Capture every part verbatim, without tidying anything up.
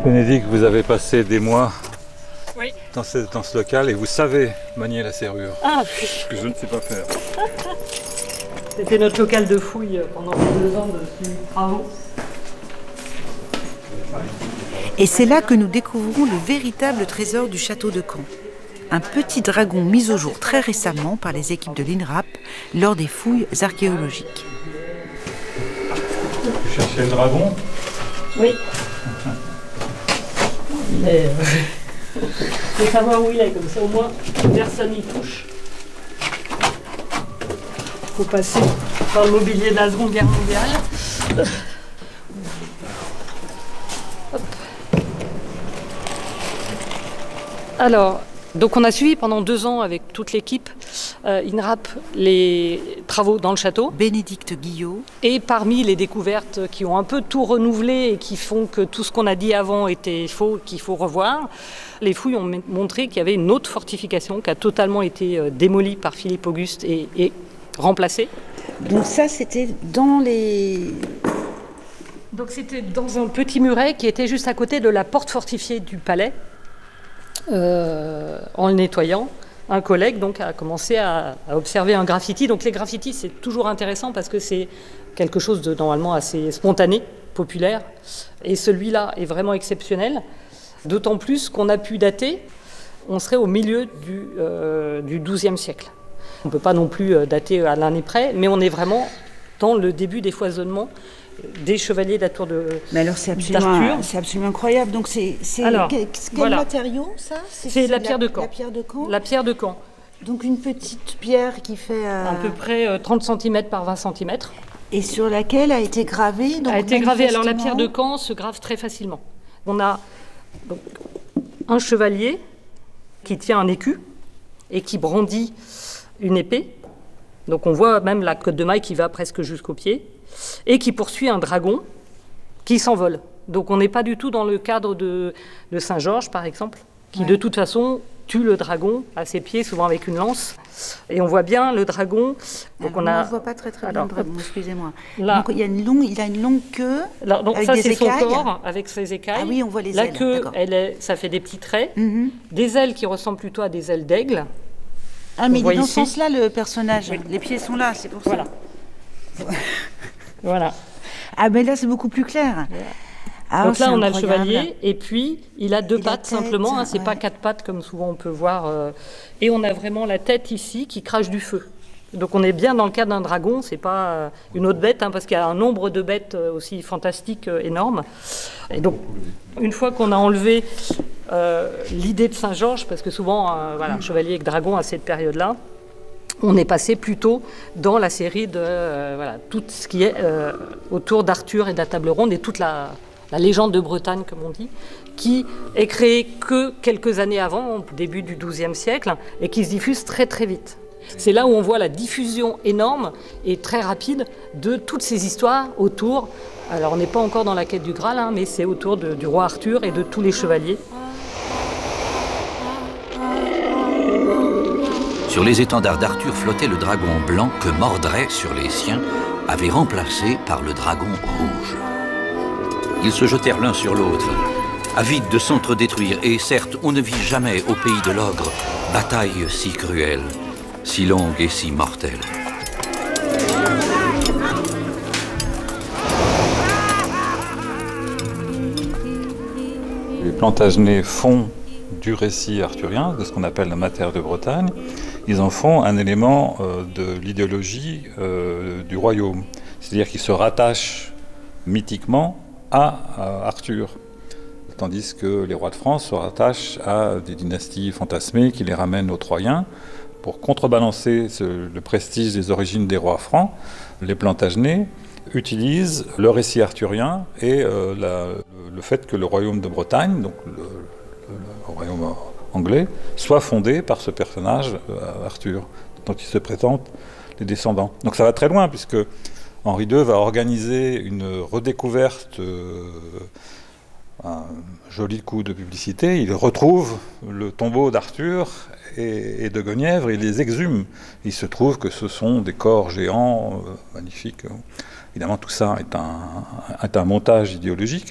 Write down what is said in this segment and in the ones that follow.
Bénédicte, vous avez passé des mois oui. dans, ce, dans ce local et vous savez manier la serrure. Ah oui. Ce que je ne sais pas faire. C'était notre local de fouille pendant deux ans de travaux. Et c'est là que nous découvrons le véritable trésor du château de Caen. Un petit dragon mis au jour très récemment par les équipes de l'INRAP lors des fouilles archéologiques. Vous cherchez le dragon ? Oui. Mais euh, il faut savoir où il est, comme ça au moins personne n'y touche. Il faut passer par le mobilier de la Seconde Guerre mondiale. Hop. Alors, donc on a suivi pendant deux ans avec toute l'équipe euh, INRAP les travaux dans le château. Bénédicte Guillot. Et parmi les découvertes qui ont un peu tout renouvelé et qui font que tout ce qu'on a dit avant était faux, qu'il faut revoir, les fouilles ont montré qu'il y avait une autre fortification qui a totalement été euh, démolie par Philippe Auguste et, et remplacée. Donc ça, c'était dans les... Donc c'était dans un petit muret qui était juste à côté de la porte fortifiée du palais. Euh, en le nettoyant, un collègue donc a commencé à, à observer un graffiti. Donc les graffitis, c'est toujours intéressant parce que c'est quelque chose de normalement assez spontané, populaire. Et celui-là est vraiment exceptionnel. D'autant plus qu'on a pu dater, on serait au milieu du, euh, du douzième siècle. On ne peut pas non plus dater à l'année près, mais on est vraiment dans le début des foisonnements des chevaliers de la tour de Mais alors c'est absolument, c'est absolument incroyable. Donc c'est, c'est alors, quel, quel voilà. matériau ça C'est, c'est la, pierre la, de Caen. la pierre de Caen. La pierre de Caen. Donc une petite pierre qui fait... Euh... À peu près euh, trente centimètres par vingt centimètres. Et sur laquelle a été gravée donc A été gravée. Alors la pierre de Caen se grave très facilement. On a donc, un chevalier qui tient un écu et qui brandit une épée. Donc on voit même la cotte de maille qui va presque jusqu'au pied. Et qui poursuit un dragon qui s'envole. Donc on n'est pas du tout dans le cadre de, de Saint-Georges, par exemple, qui ouais. de toute façon tue le dragon à ses pieds, souvent avec une lance. Et on voit bien le dragon. Donc Alors, on a... ne voit pas très très Alors, bien le dragon, excusez-moi. Là, donc il, y a une longue, il a une longue queue. Alors, donc, avec ça, des c'est écailles. son corps avec ses écailles. Ah oui, on voit les La ailes. La queue, d'accord. elle est, ça fait des petits traits. Mm-hmm. Des ailes qui ressemblent plutôt à des ailes d'aigle. Ah, mais il est dans ici. ce sens-là, le personnage. Oui. Les pieds sont là, c'est pour voilà. ça. Voilà. Ah, mais là, c'est beaucoup plus clair. Voilà. Ah, donc là, on a incroyable. le chevalier, et puis il a deux et pattes tête, simplement, hein, c'est ouais. pas quatre pattes comme souvent on peut voir. Euh, et on a vraiment la tête ici qui crache du feu. Donc on est bien dans le cas d'un dragon, c'est pas euh, une autre bête, hein, parce qu'il y a un nombre de bêtes euh, aussi fantastiques, euh, énormes. Et donc, une fois qu'on a enlevé euh, l'idée de Saint-Georges, parce que souvent, euh, voilà, chevalier avec dragon à cette période-là, on est passé plutôt dans la série de euh, voilà, tout ce qui est euh, autour d'Arthur et de la table ronde et toute la, la légende de Bretagne, comme on dit, qui est créée que quelques années avant, au début du douzième siècle, et qui se diffuse très très vite. C'est là où on voit la diffusion énorme et très rapide de toutes ces histoires autour. Alors on n'est pas encore dans la quête du Graal, hein, mais c'est autour de, du roi Arthur et de tous les chevaliers. Sur les étendards d'Arthur flottait le dragon blanc que Mordred, sur les siens, avait remplacé par le dragon rouge. Ils se jetèrent l'un sur l'autre, avides de s'entre-détruire, et certes, on ne vit jamais au pays de l'ogre bataille si cruelle, si longue et si mortelle. Les Plantagenets font du récit arthurien, de ce qu'on appelle la matière de Bretagne, ils en font un élément euh, de l'idéologie euh, du royaume. C'est-à-dire qu'ils se rattachent mythiquement à, à Arthur. Tandis que les rois de France se rattachent à des dynasties fantasmées qui les ramènent aux Troyens. Pour contrebalancer ce, le prestige des origines des rois francs, les Plantagenets utilisent le récit arthurien et euh, la, le, le fait que le royaume de Bretagne, donc le, le, le royaume anglais, soit fondé par ce personnage, euh, Arthur, dont ils se présentent les descendants. Donc ça va très loin, puisque Henri deux va organiser une redécouverte, euh, un joli coup de publicité. Il retrouve le tombeau d'Arthur et, et de Guenièvre, il les exhume. Il se trouve que ce sont des corps géants, euh, magnifiques. Évidemment, tout ça est un, est un montage idéologique,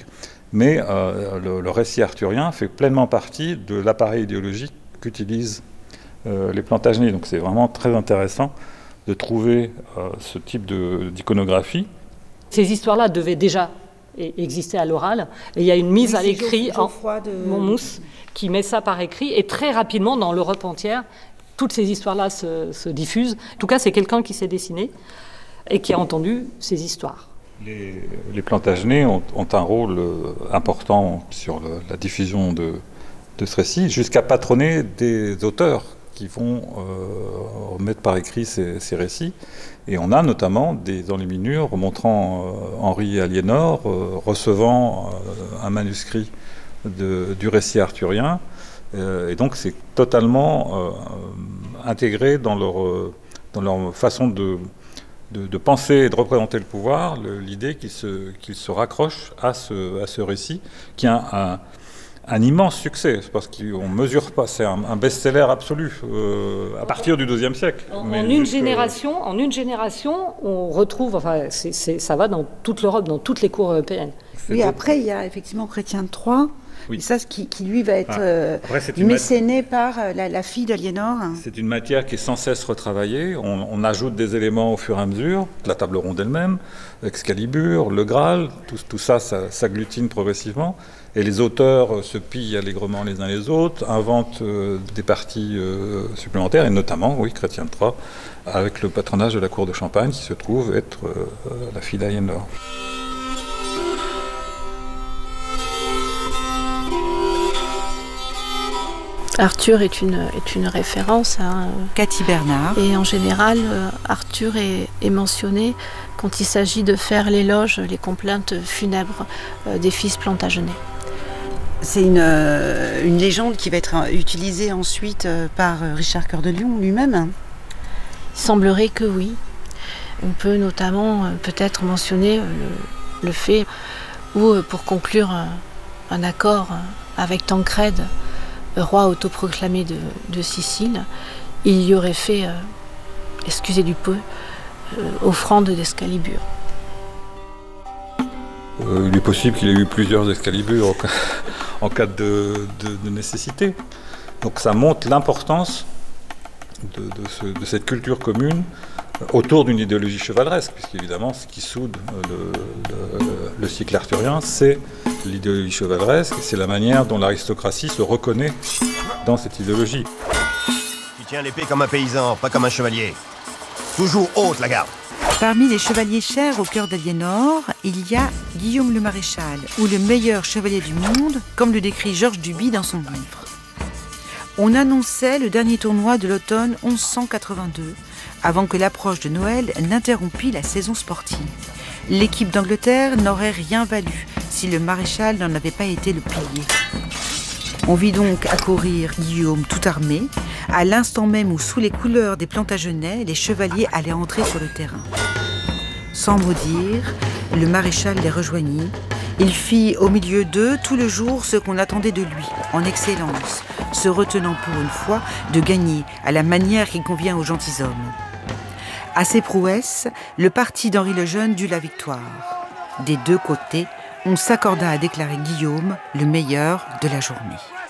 mais euh, le, le récit arthurien fait pleinement partie de l'appareil idéologique qu'utilisent euh, les Plantagenets. Donc c'est vraiment très intéressant de trouver euh, ce type de, d'iconographie. Ces histoires-là devaient déjà exister à l'oral, et il y a une mise oui, à l'écrit en de... Monmouth qui met ça par écrit, et très rapidement dans l'Europe entière, toutes ces histoires-là se, se diffusent. En tout cas, c'est quelqu'un qui s'est dessiné et qui a entendu ces histoires. Les, les Plantagenets ont, ont un rôle important sur le, la diffusion de, de ce récit, jusqu'à patronner des auteurs qui vont euh, mettre par écrit ces, ces récits. Et on a notamment des enluminures montrant euh, Henri Aliénor euh, recevant euh, un manuscrit de, du récit arthurien. Euh, et donc c'est totalement euh, intégré dans leur, euh, dans leur façon de, de, de penser et de représenter le pouvoir, le, l'idée qu'ils se, qu'ils se raccrochent à ce, à ce récit, qui a un, un, un immense succès, parce qu'on ne mesure pas, c'est un, un best-seller absolu euh, à partir du deuxième siècle. En, Mais en, une génération, en une génération, on retrouve, enfin c'est, c'est, ça va dans toute l'Europe, dans toutes les cours européennes. Oui, après il y a effectivement Chrétien de Troyes. Oui. Et ça, ce qui, qui lui va être ah. euh, mécéné mat... par euh, la, la fille d'Aliénor. C'est une matière qui est sans cesse retravaillée. On, on ajoute des éléments au fur et à mesure. La table ronde elle-même, Excalibur, le Graal, tout, tout ça, ça s'agglutine progressivement. Et les auteurs se pillent allègrement les uns les autres, inventent euh, des parties euh, supplémentaires, et notamment, oui, Chrétien de Troyes, avec le patronage de la cour de Champagne, qui se trouve être euh, la fille d'Aliénor. Arthur est une, est une référence. Hein. Cathy Bernard. Et en général, euh, Arthur est, est mentionné quand il s'agit de faire l'éloge, les complaintes funèbres euh, des fils Plantagenets. C'est une, euh, une légende qui va être utilisée ensuite euh, par Richard Cœur de Lion lui-même. Il semblerait que oui. On peut notamment euh, peut-être mentionner euh, le, le fait où, euh, pour conclure un, un accord avec Tancrède, roi autoproclamé de, de Sicile, il y aurait fait, euh, excusez du peu, euh, offrande d'Excalibur. Euh, il est possible qu'il ait eu plusieurs Excalibur en cas, en cas de, de, de nécessité. Donc ça montre l'importance de, de, ce, de cette culture commune autour d'une idéologie chevaleresque, puisqu'évidemment ce qui soude le, le, le cycle arthurien, c'est l'idéologie chevaleresque, et c'est la manière dont l'aristocratie se reconnaît dans cette idéologie. Tu tiens l'épée comme un paysan, pas comme un chevalier. Toujours haute la garde. Parmi les chevaliers chers au cœur d'Aliénor, il y a Guillaume le Maréchal, ou le meilleur chevalier du monde, comme le décrit Georges Duby dans son livre. On annonçait le dernier tournoi de l'automne mille cent quatre-vingt-deux, avant que l'approche de Noël n'interrompît la saison sportive. L'équipe d'Angleterre n'aurait rien valu si le maréchal n'en avait pas été le pilier. On vit donc accourir Guillaume tout armé, à l'instant même où, sous les couleurs des Plantagenets, les chevaliers allaient entrer sur le terrain. Sans mot dire, le maréchal les rejoignit. Il fit au milieu d'eux tout le jour ce qu'on attendait de lui, en excellence, se retenant pour une fois de gagner à la manière qui convient aux gentilshommes. À ces prouesses, le parti d'Henri le Jeune dut la victoire. Des deux côtés, on s'accorda à déclarer Guillaume le meilleur de la journée.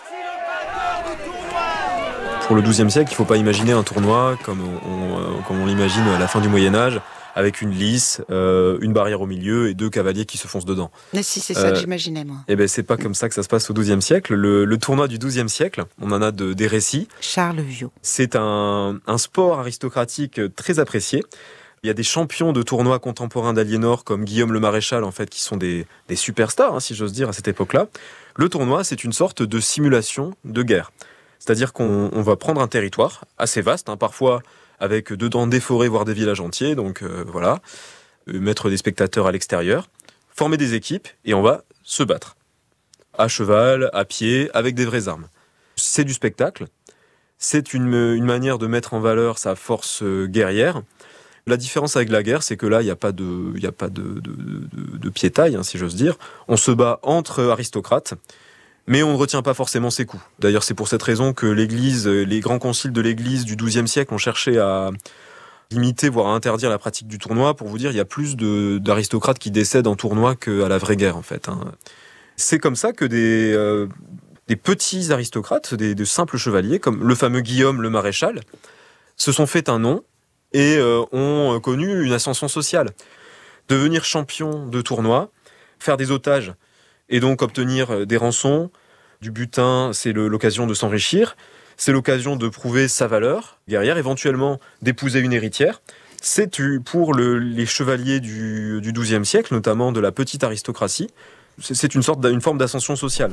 Pour le douzième siècle, il ne faut pas imaginer un tournoi comme on, on, comme on l'imagine à la fin du Moyen-Âge, avec une lice, euh, une barrière au milieu et deux cavaliers qui se foncent dedans. Mais si, c'est ça euh, que j'imaginais, moi. Eh ben, c'est pas comme ça que ça se passe au douzième siècle. Le, le tournoi du douzième siècle, on en a de, des récits. Charles Viau. C'est un, un sport aristocratique très apprécié. Il y a des champions de tournois contemporains d'Aliénor comme Guillaume le Maréchal, en fait, qui sont des, des superstars, hein, si j'ose dire, à cette époque-là. Le tournoi, c'est une sorte de simulation de guerre. C'est-à-dire qu'on on va prendre un territoire assez vaste, hein, parfois avec dedans des forêts, voire des villages entiers, donc euh, voilà, euh, mettre des spectateurs à l'extérieur, former des équipes, et on va se battre. À cheval, à pied, avec des vraies armes. C'est du spectacle, c'est une, une manière de mettre en valeur sa force guerrière. La différence avec la guerre, c'est que là, il n'y a pas de, il n'y a pas de, de, de, de piétaille, hein, si j'ose dire. On se bat entre aristocrates, mais on ne retient pas forcément ses coups. D'ailleurs, c'est pour cette raison que l'Église, les grands conciles de l'Église du douzième siècle ont cherché à limiter, voire à interdire la pratique du tournoi. Pour vous dire, il y a plus de, d'aristocrates qui décèdent en tournoi qu'à la vraie guerre, en fait. Hein. C'est comme ça que des, euh, des petits aristocrates, des, de simples chevaliers, comme le fameux Guillaume le Maréchal, se sont fait un nom et euh, ont connu une ascension sociale. Devenir champion de tournoi, faire des otages et donc obtenir des rançons, du butin, c'est le, l'occasion de s'enrichir, c'est l'occasion de prouver sa valeur guerrière, éventuellement d'épouser une héritière. C'est pour le, les chevaliers du, du douzième siècle, notamment de la petite aristocratie, c'est, c'est une, sorte, une forme d'ascension sociale.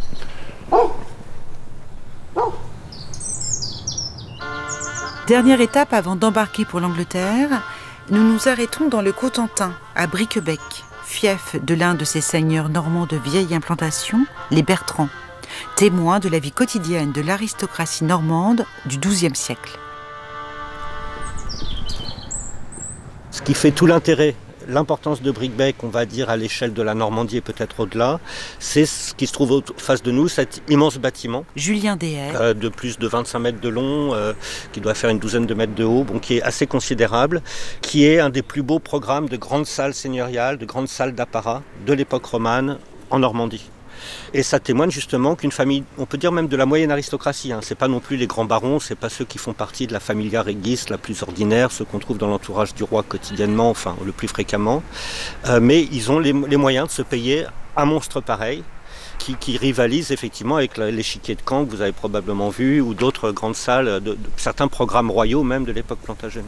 Dernière étape avant d'embarquer pour l'Angleterre, nous nous arrêtons dans le Cotentin, à Briquebec, fief de l'un de ces seigneurs normands de vieille implantation, les Bertrands, témoins de la vie quotidienne de l'aristocratie normande du douzième siècle. Ce qui fait tout l'intérêt, l'importance de Briquebec, on va dire à l'échelle de la Normandie et peut-être au-delà, c'est ce qui se trouve en face de nous, cet immense bâtiment. Julien Dehaye. Euh, de plus de vingt-cinq mètres de long, euh, qui doit faire une douzaine de mètres de haut, bon, qui est assez considérable, qui est un des plus beaux programmes de grandes salles seigneuriales, de grandes salles d'apparat de l'époque romane en Normandie. Et ça témoigne justement qu'une famille, on peut dire même de la moyenne aristocratie, hein, c'est pas non plus les grands barons, c'est pas ceux qui font partie de la familia regis la plus ordinaire, ceux qu'on trouve dans l'entourage du roi quotidiennement, enfin le plus fréquemment, euh, mais ils ont les, les moyens de se payer un monstre pareil, qui, qui rivalise effectivement avec l'échiquier de Caen que vous avez probablement vu, ou d'autres grandes salles, de, de, certains programmes royaux même de l'époque Plantagenet.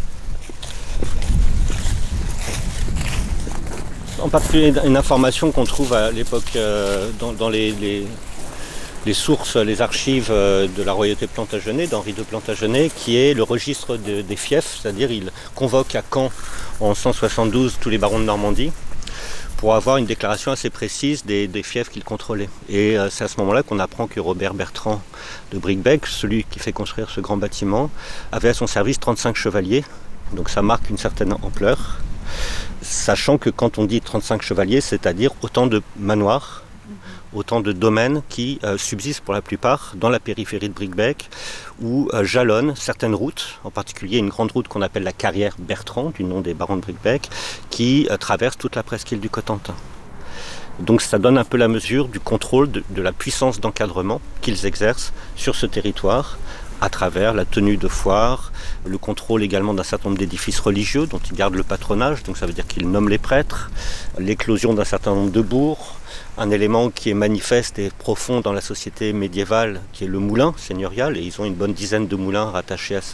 En particulier une information qu'on trouve à l'époque euh, dans, dans les, les, les sources, les archives de la royauté Plantagenet, d'Henri de Plantagenet, qui est le registre de, des fiefs, c'est-à-dire il convoque à Caen en cent soixante-douze tous les barons de Normandie pour avoir une déclaration assez précise des, des fiefs qu'il contrôlait. Et euh, c'est à ce moment-là qu'on apprend que Robert Bertrand de Briquebec, celui qui fait construire ce grand bâtiment, avait à son service trente-cinq chevaliers, donc ça marque une certaine ampleur. Sachant que quand on dit trente-cinq chevaliers, c'est-à-dire autant de manoirs, autant de domaines qui euh, subsistent pour la plupart dans la périphérie de Briquebec, où euh, jalonnent certaines routes, en particulier une grande route qu'on appelle la carrière Bertrand, du nom des barons de Briquebec, qui euh, traverse toute la presqu'île du Cotentin. Donc ça donne un peu la mesure du contrôle, de, de la puissance d'encadrement qu'ils exercent sur ce territoire, à travers la tenue de foires, le contrôle également d'un certain nombre d'édifices religieux dont ils gardent le patronage, donc ça veut dire qu'ils nomment les prêtres, l'éclosion d'un certain nombre de bourgs, un élément qui est manifeste et profond dans la société médiévale qui est le moulin seigneurial, et ils ont une bonne dizaine de moulins rattachés à